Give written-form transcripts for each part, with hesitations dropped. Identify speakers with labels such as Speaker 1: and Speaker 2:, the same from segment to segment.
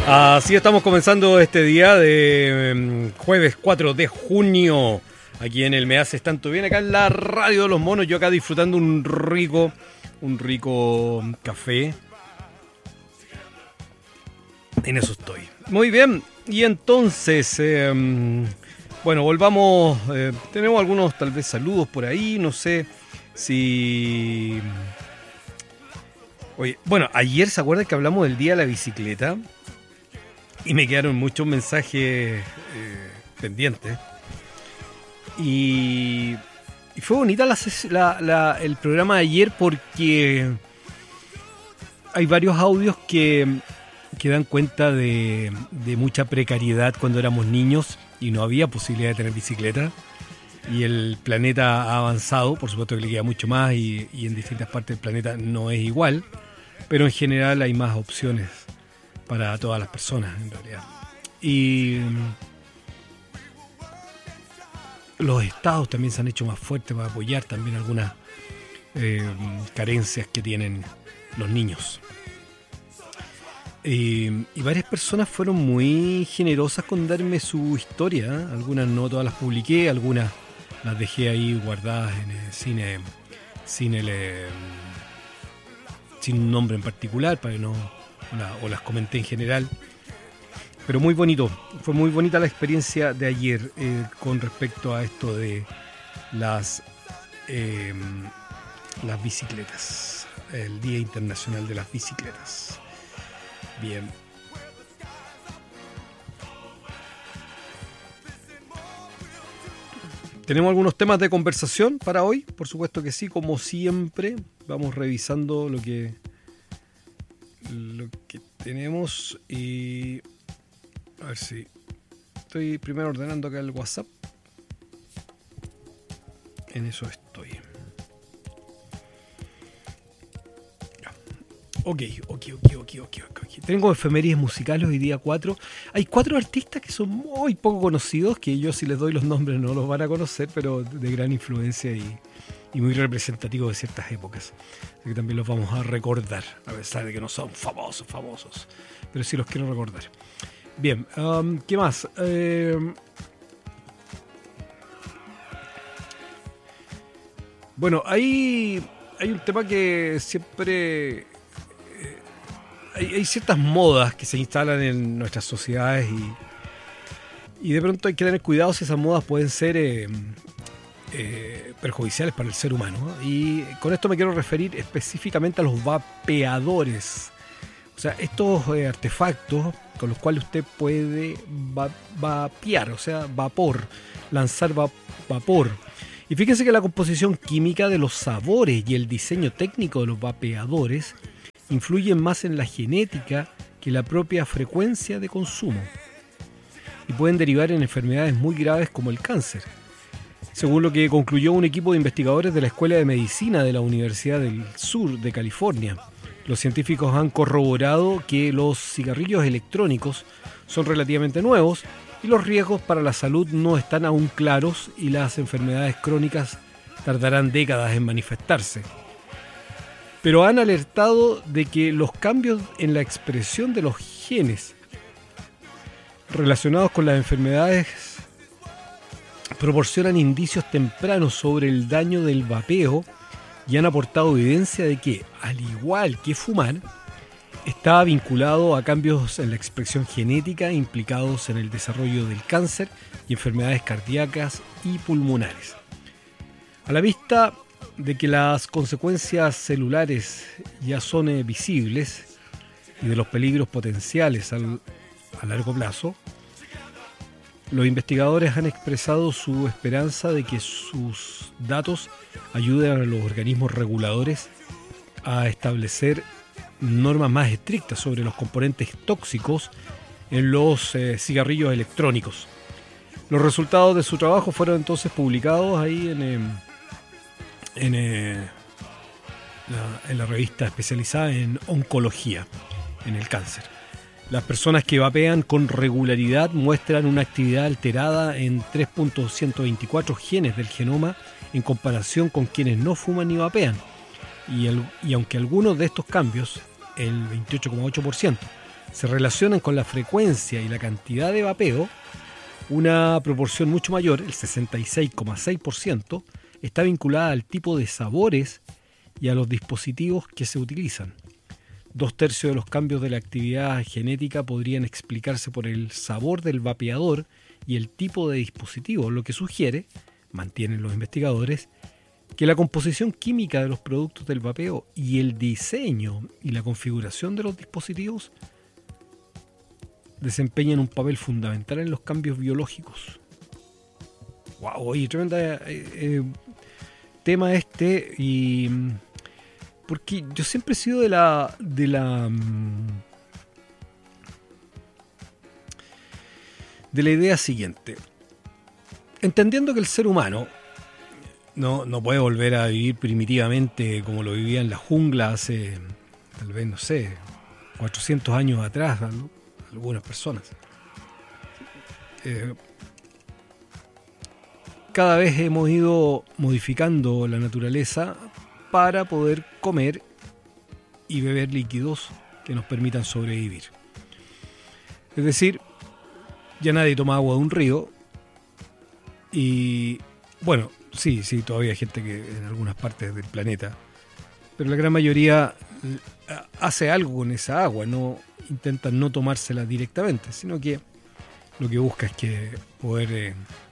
Speaker 1: Así estamos comenzando este día de jueves 4 de junio. Aquí en el Me Haces Tanto Bien, acá en la Radio de los Monos. Yo acá disfrutando un rico café. En eso estoy. Muy bien. Y entonces, bueno, volvamos. Tenemos algunos tal vez saludos por ahí. No sé si... Oye, bueno, ayer se acuerdan que hablamos del Día de la Bicicleta. Y me quedaron muchos mensajes pendientes. Y fue bonita el programa de ayer porque hay varios audios que dan cuenta de mucha precariedad cuando éramos niños y no había posibilidad de tener bicicleta. Y el planeta ha avanzado, por supuesto que le queda mucho más y en distintas partes del planeta no es igual. Pero en general hay más opciones para todas las personas, en realidad. Y los estados también se han hecho más fuertes para apoyar también algunas carencias que tienen los niños. Y varias personas fueron muy generosas con darme su historia. Algunas no todas las publiqué, algunas las dejé ahí guardadas en el cine, sin un nombre en particular, para que no... o las comenté en general, pero muy bonito, fue muy bonita la experiencia de ayer con respecto a esto de las bicicletas, el Día Internacional de las Bicicletas. Bien. ¿Tenemos algunos temas de conversación para hoy? Por supuesto que sí, como siempre, vamos revisando lo que tenemos y a ver si estoy primero ordenando acá el WhatsApp. En eso estoy. Ok. Tengo efemérides musicales hoy día 4. Hay 4 artistas que son muy poco conocidos, que yo si les doy los nombres no los van a conocer, pero de gran influencia y muy representativos de ciertas épocas. Así que también los vamos a recordar, a pesar de que no son famosos, pero sí los quiero recordar. Bien, ¿qué más? Bueno, hay un tema que siempre... Hay ciertas modas que se instalan en nuestras sociedades y de pronto hay que tener cuidado si esas modas pueden ser... perjudiciales para el ser humano, ¿no? Y con esto me quiero referir específicamente a los vapeadores, o sea, estos artefactos con los cuales usted puede vapear, o sea, lanzar vapor. Y fíjense que la composición química de los sabores y el diseño técnico de los vapeadores influyen más en la genética que la propia frecuencia de consumo y pueden derivar en enfermedades muy graves como el cáncer. Según lo que concluyó un equipo de investigadores de la Escuela de Medicina de la Universidad del Sur de California, los científicos han corroborado que los cigarrillos electrónicos son relativamente nuevos y los riesgos para la salud no están aún claros y las enfermedades crónicas tardarán décadas en manifestarse. Pero han alertado de que los cambios en la expresión de los genes relacionados con las enfermedades proporcionan indicios tempranos sobre el daño del vapeo y han aportado evidencia de que, al igual que fumar, está vinculado a cambios en la expresión genética implicados en el desarrollo del cáncer y enfermedades cardíacas y pulmonares. A la vista de que las consecuencias celulares ya son visibles y de los peligros potenciales a largo plazo, los investigadores han expresado su esperanza de que sus datos ayuden a los organismos reguladores a establecer normas más estrictas sobre los componentes tóxicos en los cigarrillos electrónicos. Los resultados de su trabajo fueron entonces publicados ahí en la revista especializada en oncología, en el cáncer. Las personas que vapean con regularidad muestran una actividad alterada en 3.124 genes del genoma en comparación con quienes no fuman ni vapean. Y aunque algunos de estos cambios, el 28,8%, se relacionan con la frecuencia y la cantidad de vapeo, una proporción mucho mayor, el 66,6%, está vinculada al tipo de sabores y a los dispositivos que se utilizan. 2/3 de los cambios de la actividad genética podrían explicarse por el sabor del vapeador y el tipo de dispositivo, lo que sugiere, mantienen los investigadores, que la composición química de los productos del vapeo y el diseño y la configuración de los dispositivos desempeñan un papel fundamental en los cambios biológicos. ¡Wow! Oye, tremenda tema este, y porque yo siempre he sido de la idea siguiente. Entendiendo que el ser humano no puede volver a vivir primitivamente como lo vivía en la jungla hace, tal vez, no sé, 400 años atrás, ¿no? Algunas personas. Cada vez hemos ido modificando la naturaleza para poder comer y beber líquidos que nos permitan sobrevivir. Es decir, ya nadie toma agua de un río y, bueno, sí, todavía hay gente que en algunas partes del planeta, pero la gran mayoría hace algo con esa agua, no intentan no tomársela directamente, sino que lo que busca es que poder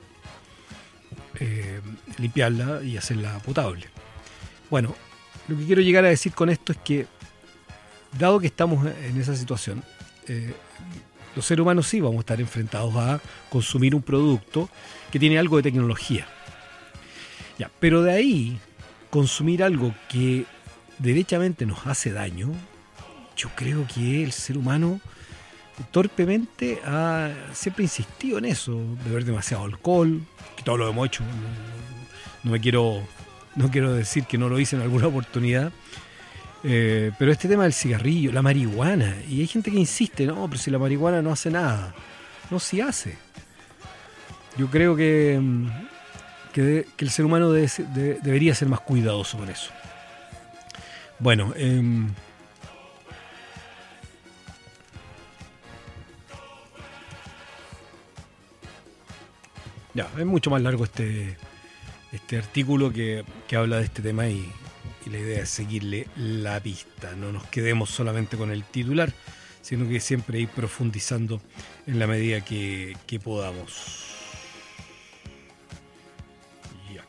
Speaker 1: limpiarla y hacerla potable. Bueno, lo que quiero llegar a decir con esto es que, dado que estamos en esa situación, los seres humanos sí vamos a estar enfrentados a consumir un producto que tiene algo de tecnología. Ya, pero de ahí, consumir algo que derechamente nos hace daño, yo creo que el ser humano torpemente ha siempre insistido en eso, beber demasiado alcohol, que todo lo hemos hecho. No quiero decir que no lo hice en alguna oportunidad, pero este tema del cigarrillo, la marihuana, y hay gente que insiste, no, pero si la marihuana no hace nada. No, sí hace. Yo creo que el ser humano debería ser más cuidadoso con eso. Bueno, ya, es mucho más largo este artículo que habla de este tema, y la idea es seguirle la pista. No nos quedemos solamente con el titular, sino que siempre ir profundizando en la medida que podamos. Ya.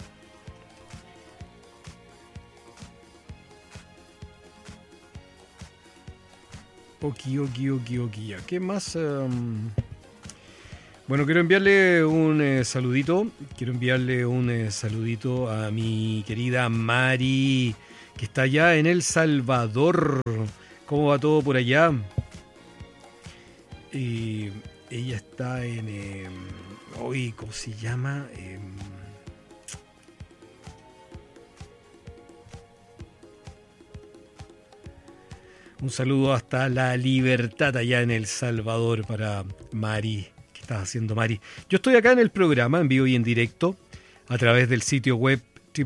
Speaker 1: Ok, ya. ¿Qué más? Bueno, quiero enviarle un saludito. Quiero enviarle un saludito a mi querida Mari, que está allá en El Salvador. ¿Cómo va todo por allá? Ella está en... ¿cómo se llama? Un saludo hasta La Libertad, allá en El Salvador, para Mari. Estás haciendo, Mari? Yo estoy acá en el programa, en vivo y en directo, a través del sitio web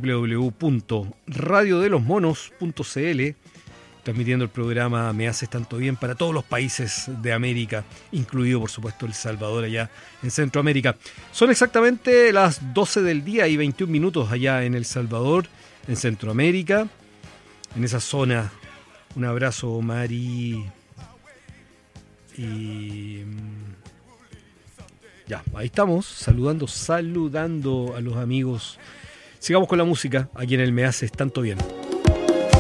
Speaker 1: www.radiodelosmonos.cl, transmitiendo el programa Me Haces Tanto Bien para todos los países de América, incluido, por supuesto, El Salvador, allá en Centroamérica. Son exactamente las 12 del día y 21 minutos allá en El Salvador, en Centroamérica, en esa zona. Un abrazo, Mari. Y... ya, ahí estamos, saludando a los amigos. Sigamos con la música, aquí en el Me Haces Tanto Bien.